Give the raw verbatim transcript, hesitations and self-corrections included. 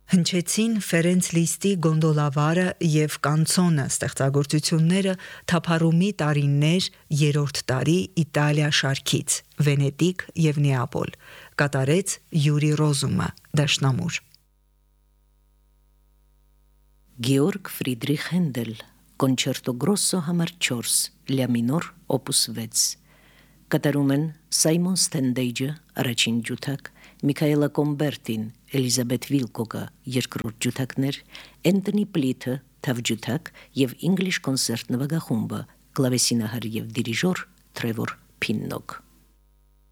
Հնչեցին Ֆերենց Լիստի Գոնդոլավարը և Կանցոնը ստեղծագործությունները թափառումի տարիներ երրորդ տարի Իտալիա շարքից, Վենետիկ և Նեապոլ, կատարեց Յուրի Ռոզումը, դաշնամուր։ Գեորգ Ֆրիդրիխ Հենդել, Կոնչերտո գրոսո համար չորս, Լյա մինոր, օպուս վեց, կատարում են Սայմոն Ստենդեյջը, առաջին ջութակ, Միքայելա Կոմբերտին, Էլիզաբեթ Վիլկոկը, երկրորդ ջութակներ, Էնտոնի Պլիթը, թավջութակ և English Concert նվագախումբը, կլավեսինահար և դիրիժոր Թրևոր Փիննոկ։